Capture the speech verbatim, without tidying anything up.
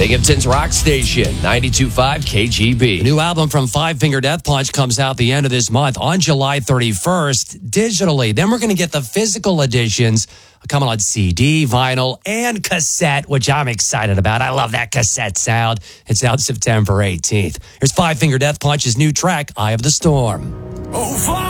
Binghamton's Rock Station, ninety-two point five K G B. The new album from Five Finger Death Punch comes out the end of this month on July thirty-first digitally. Then we're going to get the physical editions coming on C D, vinyl, and cassette, which I'm excited about. I love that cassette sound. It's out September eighteenth. Here's Five Finger Death Punch's new track, Eye of the Storm. Oh, fine.